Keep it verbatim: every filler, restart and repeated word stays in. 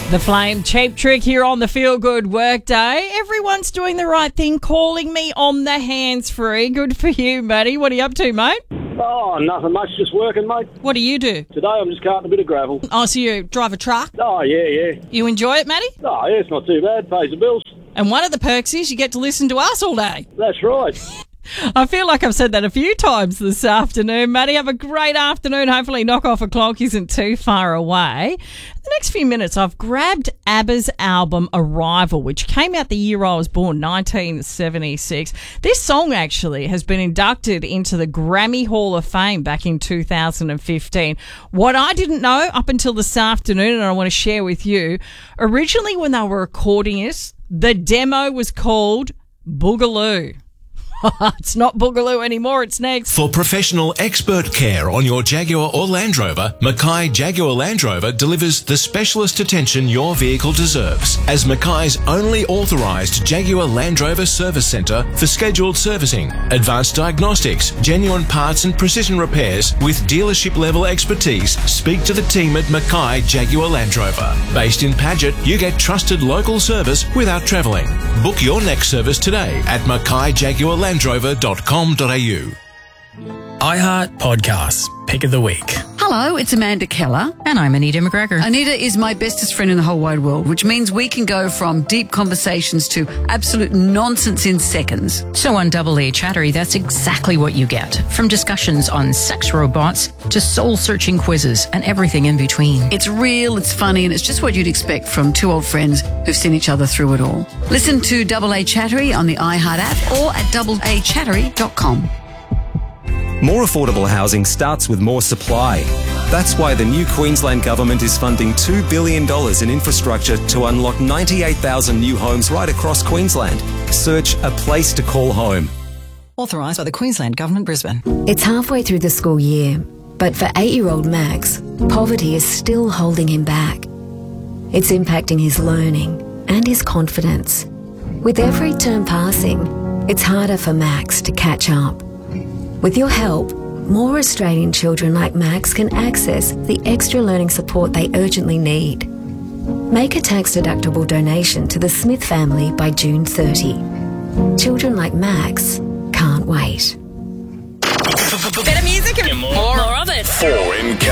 The Flame, Cheap Trick here on the Feel Good Workday. Everyone's doing the right thing, calling me on the hands-free. Good for you, buddy. What are you up to, mate? Oh, nothing much, just working, mate. What do you do? Today I'm just carting a bit of gravel. Oh, so you drive a truck? Oh, yeah, yeah. You enjoy it, Matty? Oh, yeah, it's not too bad. Pays the bills. And one of the perks is you get to listen to us all day. That's right. I feel like I've said that a few times this afternoon. Matty, have a great afternoon. Hopefully Knock Off a Clock isn't too far away. The next few minutes, I've grabbed ABBA's album Arrival, which came out the year I was born, nineteen seventy-six. This song actually has been inducted into the Grammy Hall of Fame back in two thousand fifteen. What I didn't know up until this afternoon, and I want to share with you, originally when they were recording it, the demo was called Boogaloo. It's not Boogaloo anymore, it's next. For professional expert care on your Jaguar or Land Rover, Mackay Jaguar Land Rover delivers the specialist attention your vehicle deserves. As Mackay's only authorised Jaguar Land Rover service centre for scheduled servicing, advanced diagnostics, genuine parts and precision repairs with dealership level expertise, speak to the team at Mackay Jaguar Land Rover. Based in Paget, you get trusted local service without travelling. Book your next service today at mackay jaguar land rover dot com dot a u. iHeart Podcasts, Pick of the Week. Hello, it's Amanda Keller. And I'm Anita McGregor. Anita is my bestest friend in the whole wide world, which means we can go from deep conversations to absolute nonsense in seconds. So on Double A Chattery, that's exactly what you get. From discussions on sex robots to soul-searching quizzes and everything in between. It's real, it's funny, and it's just what you'd expect from two old friends who've seen each other through it all. Listen to Double A Chattery on the iHeart app or at double a chattery dot com. More affordable housing starts with more supply. That's why the new Queensland Government is funding two billion dollars in infrastructure to unlock ninety-eight thousand new homes right across Queensland. Search A Place to Call Home. Authorised by the Queensland Government, Brisbane. It's halfway through the school year, but for eight-year-old Max, poverty is still holding him back. It's impacting his learning and his confidence. With every term passing, it's harder for Max to catch up. With your help, more Australian children like Max can access the extra learning support they urgently need. Make a tax-deductible donation to the Smith family by June thirtieth. Children like Max can't wait. Better music and more, more of it. Four in